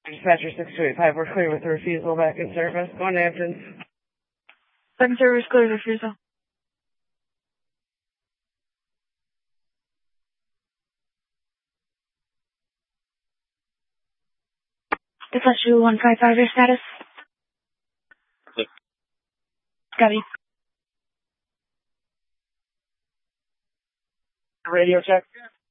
Dispatcher 6285, we're clear with the refusal back in service. Going to Hamptons. Second service clear refusal. Dispatcher 155, your status? Copy. Radio check.